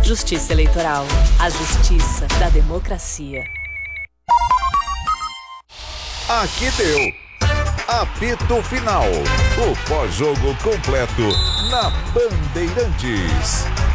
Justiça Eleitoral. A justiça da democracia. Aqui deu. Apito Final. O pós-jogo completo na Bandeirantes.